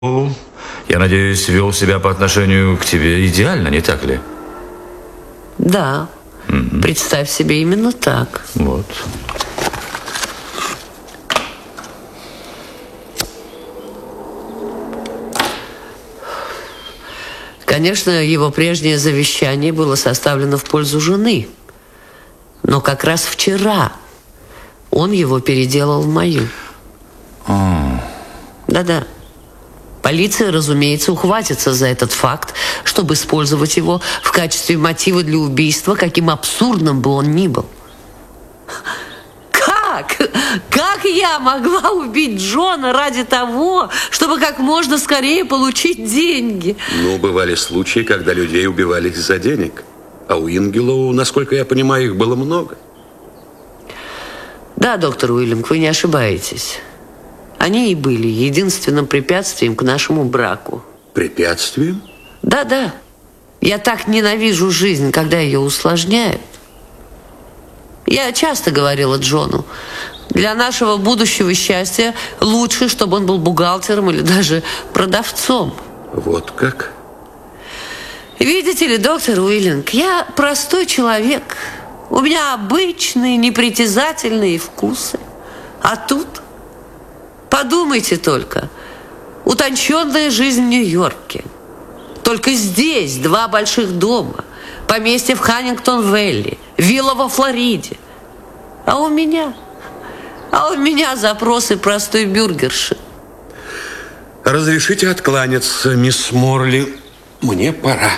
Я надеюсь, вел себя по отношению к тебе идеально, не так ли? Да. Представь себе, именно так. Вот. Конечно, его прежнее завещание было составлено в пользу жены. Но как раз вчера он его переделал в мою. Да-да. Полиция, разумеется, ухватится за этот факт, чтобы использовать его в качестве мотива для убийства, каким абсурдным бы он ни был. Как? Как я могла убить Джона ради того, чтобы как можно скорее получить деньги? Ну, бывали случаи, когда людей убивали из-за денег. А у Ингелоу, насколько я понимаю, их было много. Да, доктор Уиллинг, вы не ошибаетесь. Они и были единственным препятствием к нашему браку. Препятствием? Да-да. Я так ненавижу жизнь, когда ее усложняют. Я часто говорила Джону, для нашего будущего счастья лучше, чтобы он был бухгалтером или даже продавцом. Вот как? Видите ли, доктор Уиллинг, я простой человек. У меня обычные, непритязательные вкусы. А тут, подумайте только, утонченная жизнь в Нью-Йорке. Только здесь 2 больших дома, поместье в Ханнингтон-Вэлли, вилла во Флориде. А у меня запросы простой бюргерши. Разрешите откланяться, мисс Морли. Мне пора.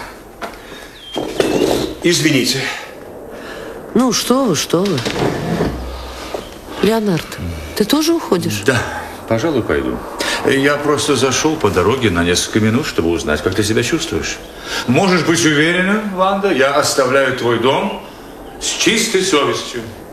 Извините. Ну, что вы. Леонард, ты тоже уходишь? Да, пожалуй, пойду. Я просто зашел по дороге на несколько минут, чтобы узнать, как ты себя чувствуешь. Можешь быть уверена, Ванда, я оставляю твой дом с чистой совестью.